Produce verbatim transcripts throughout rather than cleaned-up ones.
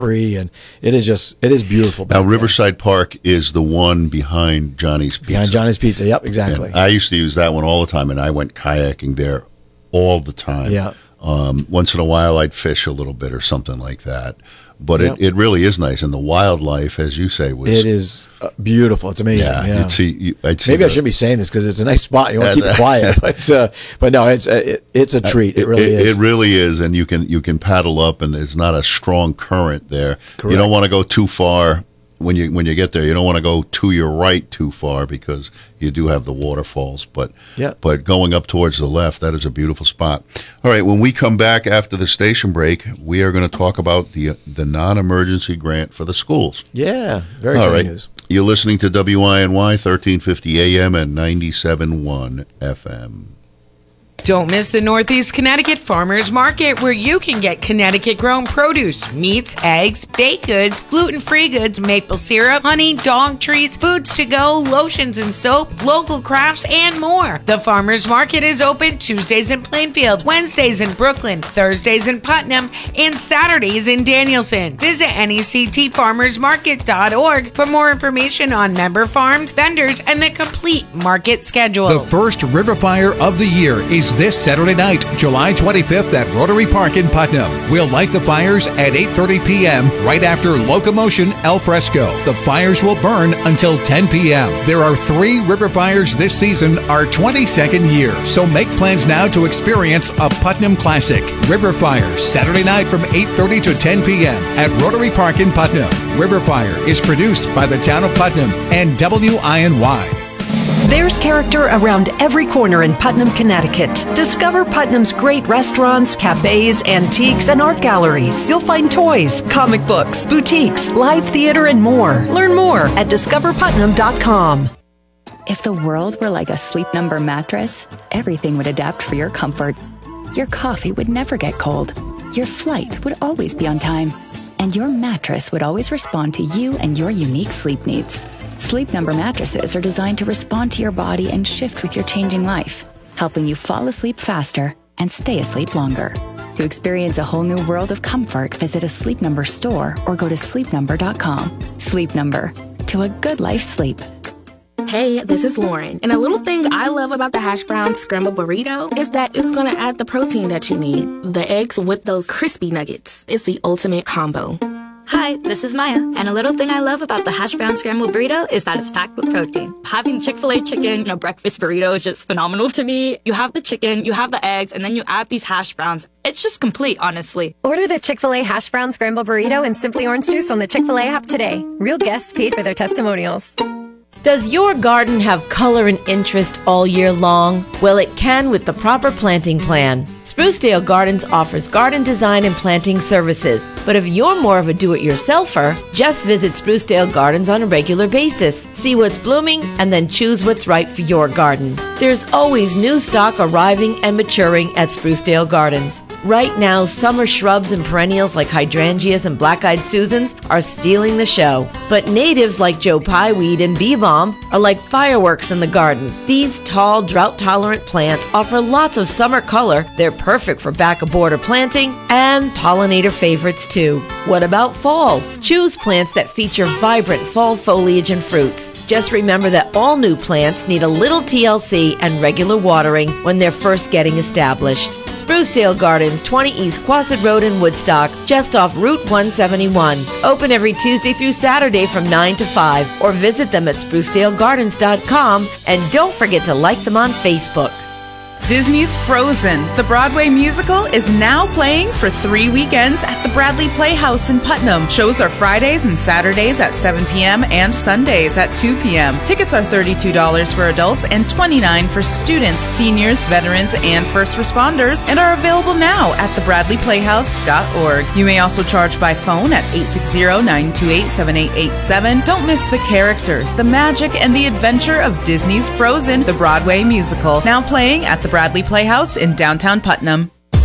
free, and it is just it is beautiful. Now, Riverside Park is the one behind Johnny's Pizza. Behind Johnny's Pizza, yep, exactly. And I used to use that one all the time, and I went kayaking there all the time. Yeah. Um, once in a while, I'd fish a little bit or something like that. But yep. it, it really is nice, and the wildlife, as you say, was it is uh, beautiful. It's amazing. Yeah, yeah. You'd see, you, I'd see Maybe the, I shouldn't be saying this because it's a nice spot. You want to keep it quiet, but uh, but no, it's uh, it, it's a treat. It really it, is. It really is, and you can you can paddle up, and there's not a strong current there. Correct. You don't want to go too far when you when you get there. You don't want to go to your right too far because you do have the waterfalls. But yeah. but going up towards the left, that is a beautiful spot. All right, when we come back after the station break, we are going to talk about the the non-emergency grant for the schools. Yeah, very All exciting right. news. You're listening to W I N Y thirteen fifty A M and ninety-seven point one F M. Don't miss the Northeast Connecticut Farmers Market, where you can get Connecticut-grown produce, meats, eggs, baked goods, gluten-free goods, maple syrup, honey, dog treats, foods to go, lotions and soap, local crafts, and more. The Farmers Market is open Tuesdays in Plainfield, Wednesdays in Brooklyn, Thursdays in Putnam, and Saturdays in Danielson. Visit N E C T farmers market dot org for more information on member farms, vendors, and the complete market schedule. The first River Fire of the year is this Saturday night, July twenty-fifth at Rotary Park in Putnam. We'll light the fires at eight thirty p.m. right after Locomotion Al Fresco. The fires will burn until ten p.m. There are three River Fires this season, our twenty-second year, so make plans now to experience a Putnam classic. River Fires, Saturday night from eight thirty to ten p.m. at Rotary Park in Putnam. River Fire is produced by the town of Putnam and W I N Y. There's character around every corner in Putnam, Connecticut. Discover Putnam's great restaurants, cafes, antiques, and art galleries. You'll find toys, comic books, boutiques, live theater, and more. Learn more at discover putnam dot com. If the world were like a Sleep Number mattress, everything would adapt for your comfort. Your coffee would never get cold. Your flight would always be on time. And your mattress would always respond to you and your unique sleep needs. Sleep Number mattresses are designed to respond to your body and shift with your changing life, helping you fall asleep faster and stay asleep longer. To experience a whole new world of comfort, visit a Sleep Number store or go to sleep number dot com. Sleep Number. To a good life sleep. Hey, this is Lauren, and a little thing I love about the hash brown scrambled burrito is that it's going to add the protein that you need. The eggs with those crispy nuggets. It's the ultimate combo. Hi, this is Maya, and a little thing I love about the hash brown scrambled burrito is that it's packed with protein. Having Chick-fil-A chicken in a breakfast burrito is just phenomenal to me. You have the chicken, you have the eggs, and then you add these hash browns. It's just complete, honestly. Order the Chick-fil-A hash brown scrambled burrito and Simply Orange Juice on the Chick-fil-A app today. Real guests paid for their testimonials. Does your garden have color and interest all year long? Well, it can with the proper planting plan. Sprucedale Gardens offers garden design and planting services. But if you're more of a do-it-yourselfer, just visit Sprucedale Gardens on a regular basis. See what's blooming and then choose what's right for your garden. There's always new stock arriving and maturing at Sprucedale Gardens. Right now, summer shrubs and perennials like hydrangeas and black-eyed Susans are stealing the show. But natives like Joe Pye weed and bee balm are like fireworks in the garden. These tall, drought-tolerant plants offer lots of summer color. They're perfect for back-of-border planting and pollinator favorites too. What about fall? Choose plants that feature vibrant fall foliage and fruits. Just remember that all new plants need a little T L C and regular watering when they're first getting established. Sprucedale Gardens, twenty East Quasit Road in Woodstock, just off Route one seventy-one. Open every Tuesday through Saturday from nine to five, or visit them at sprucedale gardens dot com, and don't forget to like them on Facebook. Disney's Frozen, the Broadway musical, is now playing for three weekends at the Bradley Playhouse in Putnam. Shows are Fridays and Saturdays at seven p.m. and Sundays at two p.m. Tickets are thirty-two dollars for adults and twenty-nine dollars for students, seniors, veterans, and first responders, and are available now at the bradley playhouse dot org. You may also charge by phone at eight six zero, nine two eight, seven eight eight seven. Don't miss the characters, the magic, and the adventure of Disney's Frozen, the Broadway musical, now playing at the Bradley Playhouse in downtown Putnam.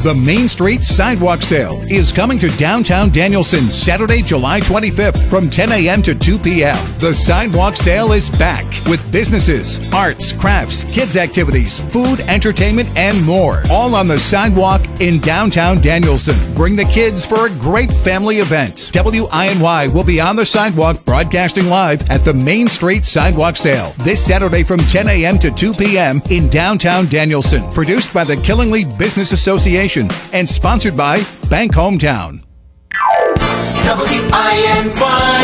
The Main Street Sidewalk Sale is coming to downtown Danielson Saturday, July twenty-fifth from ten a.m. to two p.m. The Sidewalk Sale is back with businesses, arts, crafts, kids activities, food, entertainment, and more. All on the sidewalk in downtown Danielson. Bring the kids for a great family event. W I N Y will be on the sidewalk broadcasting live at the Main Street Sidewalk Sale this Saturday from ten a.m. to two p.m. in downtown Danielson. Produced by the Killingly Business Association and sponsored by Bank Hometown. W I N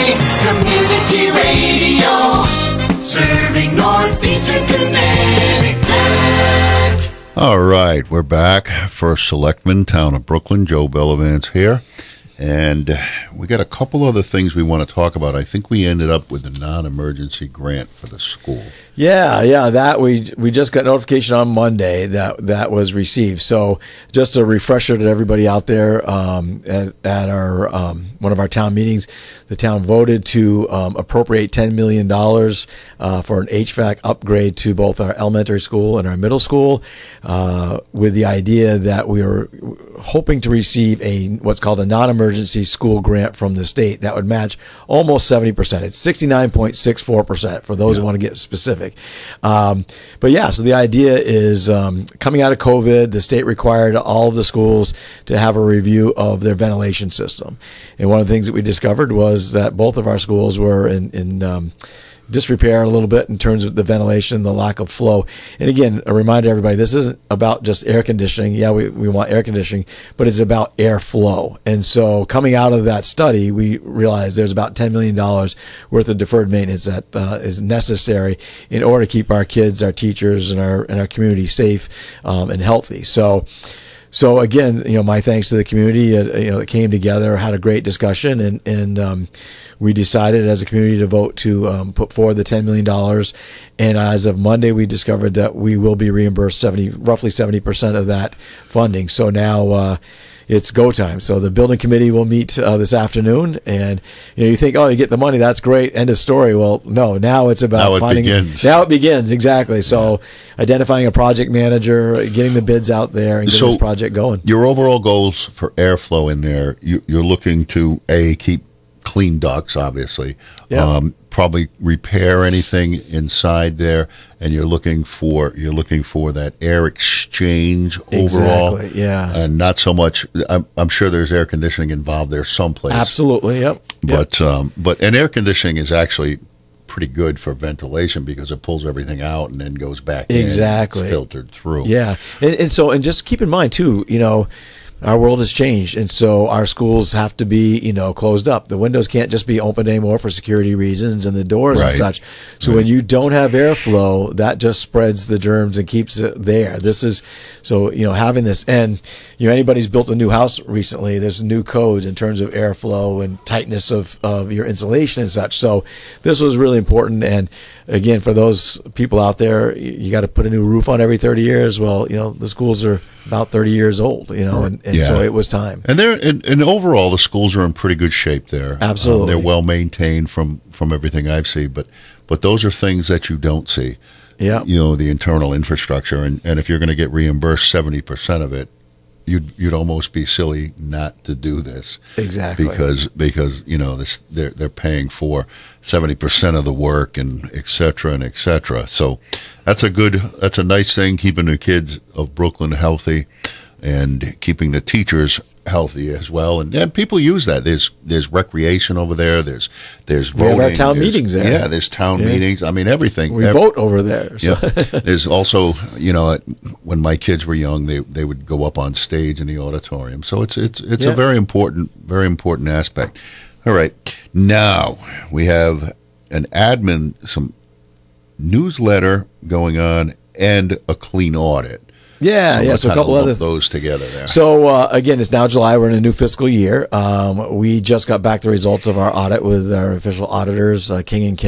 Y Community Radio, serving Northeastern Connecticut. All right, we're back. First Selectman, Town of Brooklyn, Joe Bellavance here. And we got a couple other things we want to talk about. I think we ended up with a non-emergency grant for the school. Yeah, yeah, that we we just got notification on Monday that that was received. So just a refresher to everybody out there, um, at, at our um, one of our town meetings, the town voted to um, appropriate ten million dollars uh, for an H V A C upgrade to both our elementary school and our middle school, uh, with the idea that we were hoping to receive a what's called a non-emergency school grant from the state that would match almost seventy percent. It's sixty-nine point six four percent for those yeah. who want to get specific. Um, but yeah, so the idea is um, coming out of COVID, the state required all of the schools to have a review of their ventilation system. And one of the things that we discovered was that both of our schools were in, in um, disrepair a little bit in terms of the ventilation, the lack of flow. And again, a reminder to everybody, this isn't about just air conditioning. Yeah, we, we want air conditioning, but it's about air flow. And so coming out of that study, we realized there's about ten million dollars worth of deferred maintenance that uh, is necessary in order to keep our kids, our teachers, and our, and our community safe um, and healthy. So So again, you know, my thanks to the community, uh, you know, that came together, had a great discussion, and, and, um, we decided as a community to vote to, um, put forward the ten million dollars. And as of Monday, we discovered that we will be reimbursed seventy, roughly seventy percent of that funding. So now, uh, it's go time. So the building committee will meet uh, this afternoon, and you know, you think, oh, you get the money, that's great, end of story. Well, no, now it's about now it finding. Begins. Now it begins exactly. So yeah. identifying a project manager, getting the bids out there, and getting so this project going. Your overall goals for airflow in there, you, you're looking to a keep clean ducts, obviously. Yeah. Um, probably repair anything inside there, and you're looking for you're looking for that air exchange overall. Exactly, yeah. And not so much. I'm, I'm sure there's air conditioning involved there someplace. Absolutely, yep. But yep. um, but and air conditioning is actually pretty good for ventilation because it pulls everything out and then goes back exactly. in. It's filtered through. Yeah, and, and so and just keep in mind too, you know, our world has changed, and so our schools have to be, you know, closed up. The windows can't just be opened anymore for security reasons, and the doors right. and such. So right. when you don't have airflow, that just spreads the germs and keeps it there. This is so, you know, having this, and you know, anybody's built a new house recently, there's new codes in terms of airflow and tightness of of your insulation and such. So this was really important. And again, for those people out there, you, you got to put a new roof on every thirty years. Well, you know, the schools are about thirty years old, you know, and, and yeah. so it was time. And they're and, and overall, the schools are in pretty good shape there. Absolutely, um, they're well maintained from from everything I've seen. But but those are things that you don't see. Yeah, you know, the internal infrastructure, and and if you're going to get reimbursed seventy percent of it, you'd you'd almost be silly not to do this. Exactly, because because you know this they're they're paying for seventy percent of the work and et cetera and et cetera. So that's a good that's a nice thing, keeping the kids of Brooklyn healthy and keeping the teachers healthy as well. And, and people use that. There's there's recreation over there. There's there's we voting. have our town there's, meetings there. Yeah, there's town yeah. meetings. I mean, everything. We Every, vote over there. So. Yeah. There's also, you know, when my kids were young, they they would go up on stage in the auditorium. So it's it's it's yeah. a very important very important aspect. All right, now we have an admin, some newsletter going on, and a clean audit. Yeah, so yeah. So a couple other those together there. So uh, again, it's now July. We're in a new fiscal year. Um, we just got back the results of our audit with our official auditors, uh, King and King.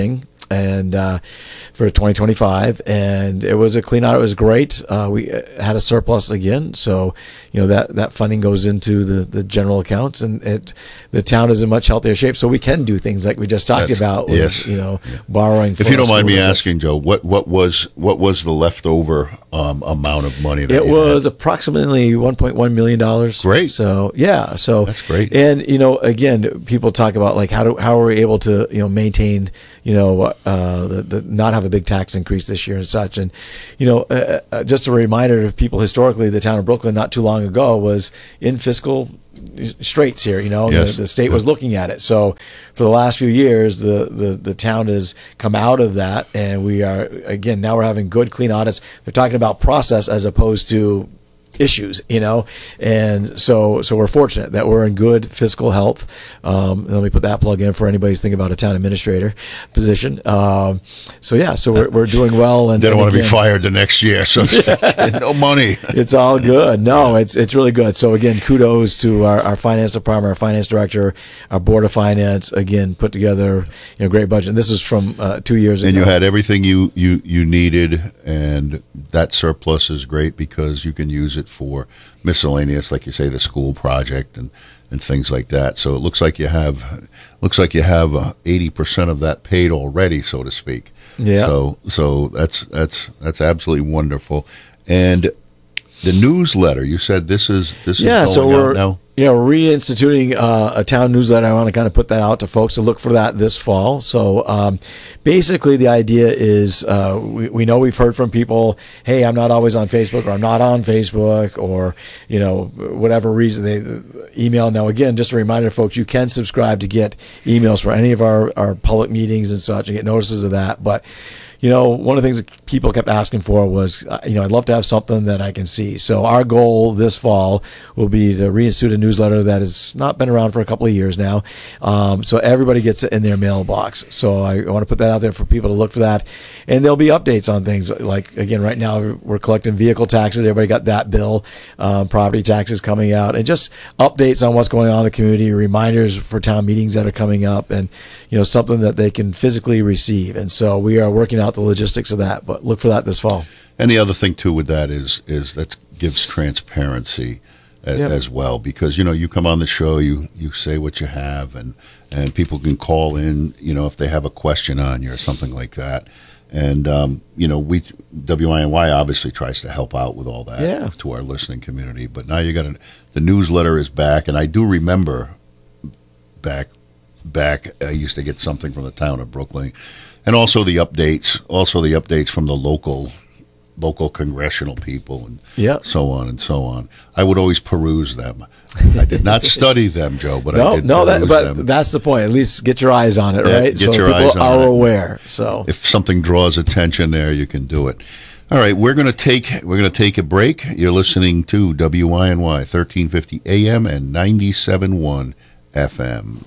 and uh, for twenty twenty-five, and it was a clean audit. It was great. Uh, we had a surplus again, so you know that that funding goes into the the general accounts, and it the town is in much healthier shape. So we can do things like we just talked That's, about. With, yes, you know, yeah. borrowing. If you don't mind me asking, Joe, what what was what was the leftover um, amount of money? That it you was had? approximately one point one million dollars. Great. So yeah, so that's great. And you know, again, people talk about like how do how are we able to you know maintain you know uh, the, the not have a big tax increase this year and such. And you know, uh, uh, just a reminder to people historically, the town of Brooklyn not too long ago was in fiscal straits here. You know, yes. the, the state was looking at it. So for the last few years, the, the the town has come out of that, and we are again now we're having good clean audits. They're talking about process as opposed to issues, you know, and so so we're fortunate that we're in good fiscal health. Um, let me put that plug in for anybody who's thinking about a town administrator position. Um, so yeah, so we're we're doing well, and they don't and want again, to be fired the next year, so no money. It's all good. No, it's it's really good. So again, kudos to our, our finance department, our finance director, our board of finance. Again, put together you know great budget. And this is from uh, two years and ago. And you had everything you you you needed, and that surplus is great because you can use it for miscellaneous, like you say, the school project and, and things like that. So it looks like you have looks like you have uh, eighty percent of that paid already, so to speak. Yeah. So so that's that's that's absolutely wonderful. And the newsletter, you said this is this yeah, is so going we're out now. Yeah, we're reinstituting uh, a town newsletter. I want to kind of put that out to folks to look for that this fall. So um, basically the idea is uh, we, we know we've heard from people, hey, I'm not always on Facebook, or I'm not on Facebook, or, you know, whatever reason they email. Now, again, just a reminder, folks, you can subscribe to get emails for any of our, our public meetings and such and get notices of that. But you know, one of the things that people kept asking for was, you know, I'd love to have something that I can see. So our goal this fall will be to reinstitute a newsletter that has not been around for a couple of years now. Um, so everybody gets it in their mailbox. So I want to put that out there for people to look for that. And there'll be updates on things like, again, right now we're collecting vehicle taxes. Everybody got that bill, um, property taxes coming out, and just updates on what's going on in the community, reminders for town meetings that are coming up, and, you know, something that they can physically receive. And so we are working out the logistics of that, but look for that this fall. And the other thing too with that is is that gives transparency as, Yep. as well, because you know you come on the show, you you say what you have, and and people can call in, you know, if they have a question on you or something like that. And um, you know, we W I N Y obviously tries to help out with all that Yeah. to our listening community. But now you got a, the newsletter is back, and I do remember back back I used to get something from the town of Brooklyn. And also the updates, also the updates from the local, local congressional people, and Yep. so on and so on. I would always peruse them. I did not study them, Joe, but no, I did no, that, peruse but them. that's the point. At least get your eyes on it, Yeah, right? get so your people eyes on are it. aware. So If something draws attention there, you can do it. All right, we're going to take we're going to take a break. You're listening to W I N Y thirteen fifty A M and ninety-seven point one F M.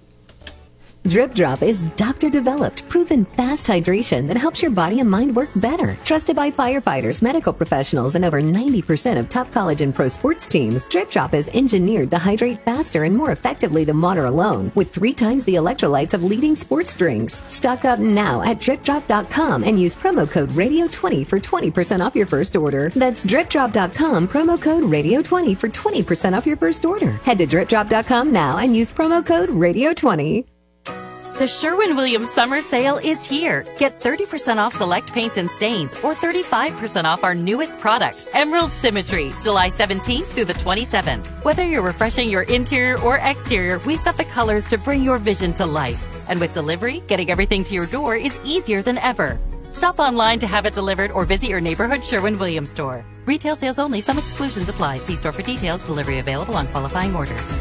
Drip Drop is doctor-developed, proven fast hydration that helps your body and mind work better. Trusted by firefighters, medical professionals, and over ninety percent of top college and pro sports teams, Drip Drop is engineered to hydrate faster and more effectively than water alone, with three times the electrolytes of leading sports drinks. Stock up now at drip drop dot com and use promo code radio twenty for twenty percent off your first order. That's drip drop dot com, promo code radio twenty for twenty percent off your first order. Head to drip drop dot com now and use promo code radio twenty. The Sherwin-Williams Summer Sale is here. Get thirty percent off select paints and stains, or thirty-five percent off our newest product, Emerald Symmetry, July seventeenth through the twenty-seventh. Whether you're refreshing your interior or exterior, we've got the colors to bring your vision to life. And with delivery, getting everything to your door is easier than ever. Shop online to have it delivered or visit your neighborhood Sherwin-Williams store. Retail sales only. Some exclusions apply. See store for details. Delivery available on qualifying orders.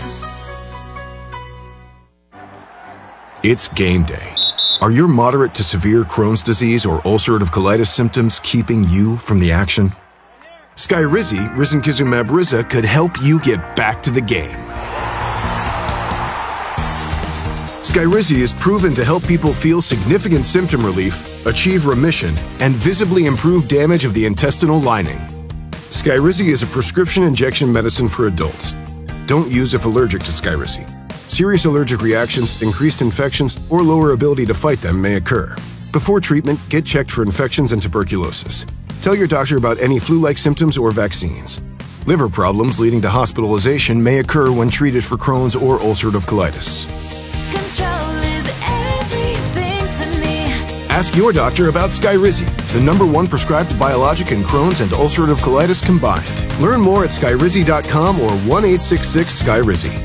It's game day. Are your moderate to severe Crohn's disease or ulcerative colitis symptoms keeping you from the action? Skyrizi, risankizumab Riza, could help you get back to the game. Skyrizi is proven to help people feel significant symptom relief, achieve remission, and visibly improve damage of the intestinal lining. Skyrizi is a prescription injection medicine for adults. Don't use if allergic to Skyrizi. See serious allergic reactions, increased infections, or lower ability to fight them may occur. Before treatment, get checked for infections and tuberculosis. Tell your doctor about any flu-like symptoms or vaccines. Liver problems leading to hospitalization may occur when treated for Crohn's or ulcerative colitis. Control is everything to me. Ask your doctor about Skyrizi, the number one prescribed biologic in Crohn's and ulcerative colitis combined. Learn more at skyrizi dot com or one eight six six Skyrizi.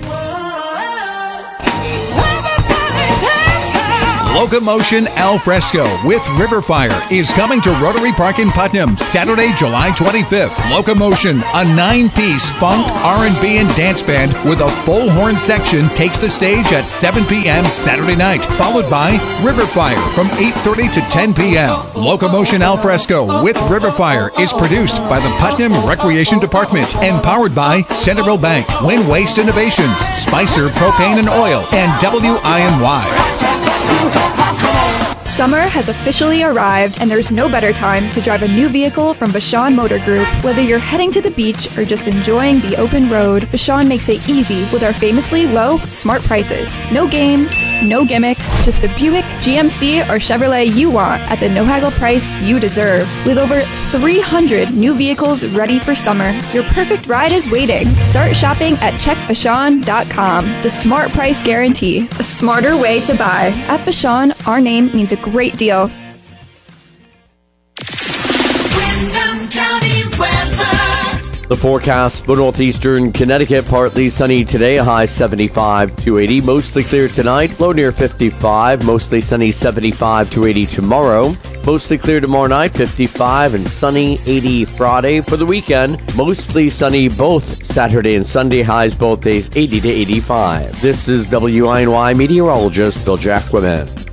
Locomotion Al Fresco with Riverfire is coming to Rotary Park in Putnam Saturday, July twenty-fifth. Locomotion, a nine-piece funk, R and B, and dance band with a full horn section, takes the stage at seven p.m. Saturday night, followed by Riverfire from eight thirty to ten p.m. Locomotion Al Fresco with Riverfire is produced by the Putnam Recreation Department and powered by Centerville Bank, Win Waste Innovations, Spicer Propane and Oil, and W I N Y. Summer has officially arrived, and there's no better time to drive a new vehicle from Vashon Motor Group. Whether you're heading to the beach or just enjoying the open road, Vashon makes it easy with our famously low, smart prices. No games, no gimmicks, just the Buick, G M C, or Chevrolet you want at the no-haggle price you deserve. With over three hundred new vehicles ready for summer, your perfect ride is waiting. Start shopping at check vashon dot com. The smart price guarantee, a smarter way to buy. At Vashon, our name means a great deal. Windham County weather. The forecast for northeastern Connecticut, partly sunny today, a high seventy-five to eighty. Mostly clear tonight, low near fifty-five. Mostly sunny, seventy-five to eighty tomorrow. Mostly clear tomorrow night, fifty-five, and sunny, eighty Friday. For the weekend, mostly sunny both Saturday and Sunday, highs both days, eighty to eighty-five. This is W I N Y meteorologist Bill Jacquemin.